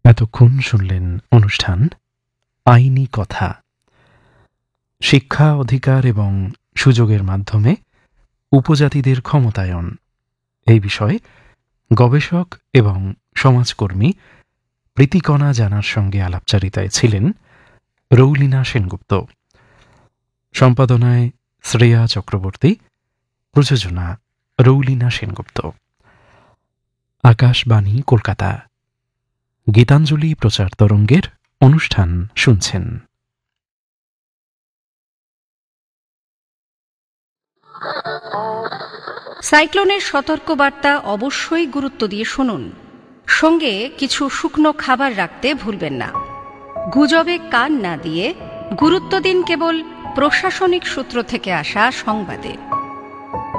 এতক্ষণ শুনলেন অনুষ্ঠান আইনি কথা। শিক্ষা, অধিকার এবং সুযোগের মাধ্যমে উপজাতিদের ক্ষমতায়ন, এই বিষয়ে গবেষক এবং সমাজকর্মী প্রীতিকণা জানার সঙ্গে আলাপচারিতায় ছিলেন রৌলিনা সেনগুপ্ত। সম্পাদনায় শ্রেয়া চক্রবর্তী, প্রযোজনা রৌলিনা সেনগুপ্ত। আকাশবাণী কলকাতা। গীতাঞ্জলি প্রচার তরঙ্গের অনুষ্ঠান শুনছেন। সাইক্লোনের সতর্কবার্তা অবশ্যই গুরুত্ব দিয়ে শুনুন। সঙ্গে কিছু শুকনো খাবার রাখতে ভুলবেন না। গুজবে কান না দিয়ে গুরুত্ব দিন কেবল প্রশাসনিক সূত্র থেকে আসা সংবাদে।